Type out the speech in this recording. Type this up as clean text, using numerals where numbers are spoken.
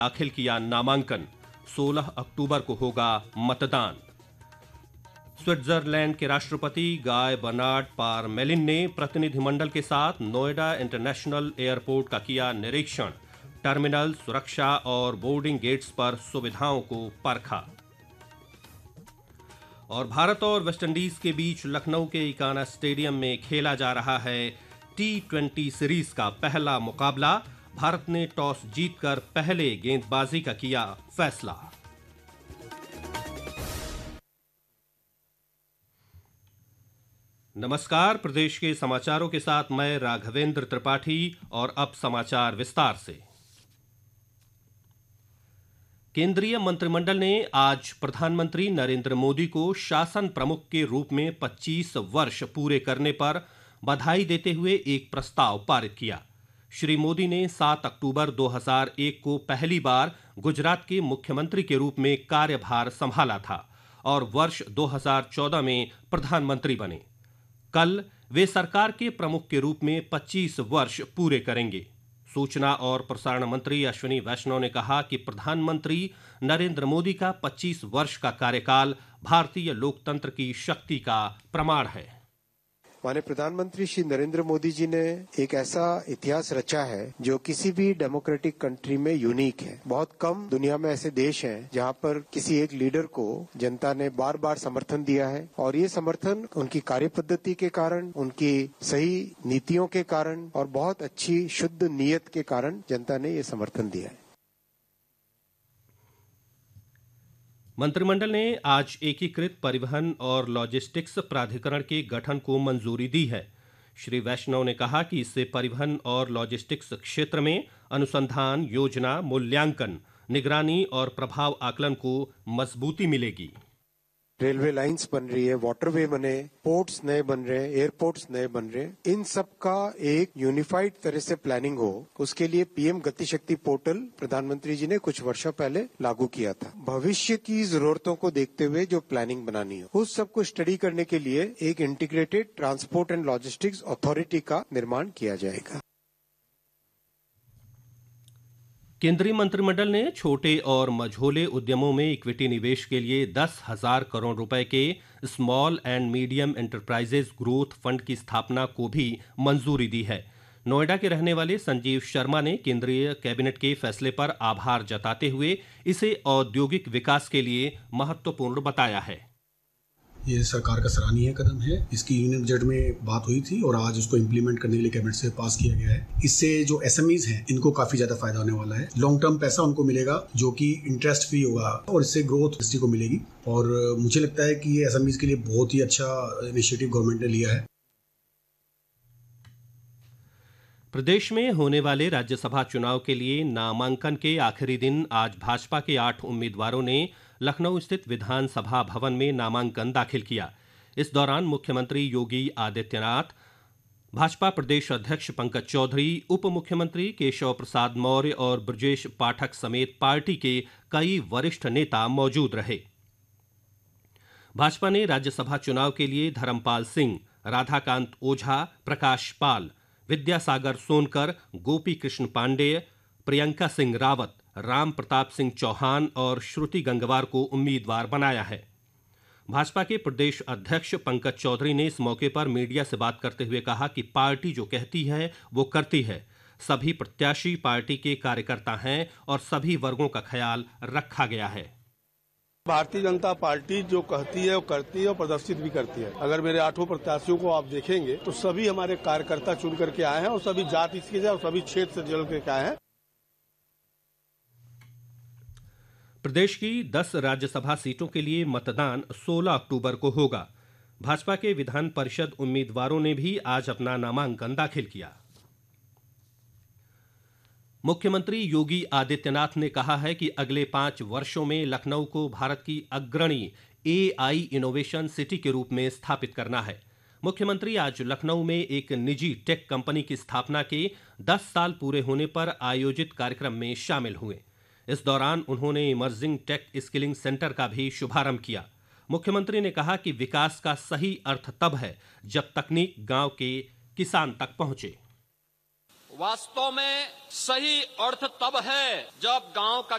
दाखिल किया नामांकन। 16 अक्टूबर को होगा मतदान। स्विट्जरलैंड के राष्ट्रपति गाय बर्नार्ड पारमेलिन ने प्रतिनिधिमंडल के साथ नोएडा इंटरनेशनल एयरपोर्ट का किया निरीक्षण। टर्मिनल, सुरक्षा और बोर्डिंग गेट्स पर सुविधाओं को परखा। और भारत और वेस्टइंडीज के बीच लखनऊ के इकाना स्टेडियम में खेला जा रहा है T20 सीरीज का पहला मुकाबला। भारत ने टॉस जीतकर पहले गेंदबाजी का किया फैसला। नमस्कार, प्रदेश के समाचारों के साथ मैं राघवेंद्र त्रिपाठी। और अब समाचार विस्तार से। केंद्रीय मंत्रिमंडल ने आज प्रधानमंत्री नरेंद्र मोदी को शासन प्रमुख के रूप में 25 वर्ष पूरे करने पर बधाई देते हुए एक प्रस्ताव पारित किया। श्री मोदी ने 7 अक्टूबर 2001 को पहली बार गुजरात के मुख्यमंत्री के रूप में कार्यभार संभाला था और वर्ष 2014 में प्रधानमंत्री बने। कल वे सरकार के प्रमुख के रूप में 25 वर्ष पूरे करेंगे। सूचना और प्रसारण मंत्री अश्विनी वैष्णव ने कहा कि प्रधानमंत्री नरेंद्र मोदी का 25 वर्ष का कार्यकाल भारतीय लोकतंत्र की शक्ति का प्रमाण है। माननीय प्रधानमंत्री श्री नरेंद्र मोदी जी ने एक ऐसा इतिहास रचा है जो किसी भी डेमोक्रेटिक कंट्री में यूनिक है। बहुत कम दुनिया में ऐसे देश हैं जहां पर किसी एक लीडर को जनता ने बार बार समर्थन दिया है और ये समर्थन उनकी कार्य पद्धति के कारण, उनकी सही नीतियों के कारण और बहुत अच्छी शुद्ध नीयत के कारण जनता ने ये समर्थन दिया है। मंत्रिमंडल ने आज एकीकृत परिवहन और लॉजिस्टिक्स प्राधिकरण के गठन को मंजूरी दी है। श्री वैष्णव ने कहा कि इससे परिवहन और लॉजिस्टिक्स क्षेत्र में अनुसंधान, योजना, मूल्यांकन, निगरानी और प्रभाव आकलन को मजबूती मिलेगी। रेलवे लाइंस बन रही है, वाटरवे बने, पोर्ट्स नए बन रहे हैं, एयरपोर्ट्स नए बन रहे हैं। इन सब का एक यूनिफाइड तरह से प्लानिंग हो, उसके लिए पीएम गति शक्ति पोर्टल प्रधानमंत्री जी ने कुछ वर्षों पहले लागू किया था। भविष्य की जरूरतों को देखते हुए जो प्लानिंग बनानी हो, उस सब को स्टडी करने के लिए एक integrated transport and logistics authority का निर्माण किया जाएगा। केंद्रीय मंत्रिमंडल ने छोटे और मझोले उद्यमों में इक्विटी निवेश के लिए 10,000 करोड़ रुपए के small and medium enterprises growth fund की स्थापना को भी मंजूरी दी है। नोएडा के रहने वाले संजीव शर्मा ने केंद्रीय कैबिनेट के फैसले पर आभार जताते हुए इसे औद्योगिक विकास के लिए महत्वपूर्ण बताया है। ये सरकार का सराहनीय कदम है। इसकी यूनियन बजट में बात हुई थी और आज उसको इम्प्लीमेंट करने के लिए कैबिनेट से पास किया गया है। इससे जो एसएमईज हैं इनको काफी ज्यादा फायदा होने वाला है। लॉन्ग टर्म पैसा उनको मिलेगा जो कि इंटरेस्ट फ्री होगा और इससे ग्रोथ इंडस्ट्री को मिलेगी। और मुझे लगता है कि ये एसएमईज के लिए बहुत ही अच्छा इनिशिएटिव गवर्नमेंट ने लिया है। प्रदेश में होने वाले राज्यसभा चुनाव के लिए नामांकन के आखिरी दिन आज भाजपा के 8 उम्मीदवारों ने लखनऊ स्थित विधानसभा भवन में नामांकन दाखिल किया। इस दौरान मुख्यमंत्री योगी आदित्यनाथ, भाजपा प्रदेश अध्यक्ष पंकज चौधरी, उप मुख्यमंत्री केशव प्रसाद मौर्य और ब्रजेश पाठक समेत पार्टी के कई वरिष्ठ नेता मौजूद रहे। भाजपा ने राज्यसभा चुनाव के लिए धर्मपाल सिंह, राधाकांत ओझा, प्रकाश पाल, विद्यासागर सोनकर, गोपी कृष्ण पांडेय, प्रियंका सिंह रावत, राम प्रताप सिंह चौहान और श्रुति गंगवार को उम्मीदवार बनाया है। भाजपा के प्रदेश अध्यक्ष पंकज चौधरी ने इस मौके पर मीडिया से बात करते हुए कहा कि पार्टी जो कहती है वो करती है। सभी प्रत्याशी पार्टी के कार्यकर्ता हैं और सभी वर्गों का ख्याल रखा गया है। भारतीय जनता पार्टी जो कहती है वो करती है और प्रदर्शित भी करती है। अगर मेरे 8 प्रत्याशियों को आप देखेंगे तो सभी हमारे कार्यकर्ता चुन करके आए हैं और सभी जाति से और सभी क्षेत्र से जुड़ करके आए हैं। प्रदेश की 10 राज्यसभा सीटों के लिए मतदान 16 अक्टूबर को होगा। भाजपा के विधान परिषद उम्मीदवारों ने भी आज अपना नामांकन दाखिल किया। मुख्यमंत्री योगी आदित्यनाथ ने कहा है कि अगले 5 वर्षों में लखनऊ को भारत की अग्रणी एआई इनोवेशन सिटी के रूप में स्थापित करना है। मुख्यमंत्री आज लखनऊ में एक निजी टेक कंपनी की स्थापना के 10 साल पूरे होने पर आयोजित कार्यक्रम में शामिल हुए। इस दौरान उन्होंने इमर्जिंग टेक स्किलिंग सेंटर का भी शुभारंभ किया। मुख्यमंत्री ने कहा कि विकास का सही अर्थ तब है जब तकनीक गांव के किसान तक पहुंचे। वास्तव में सही अर्थ तब है जब गांव का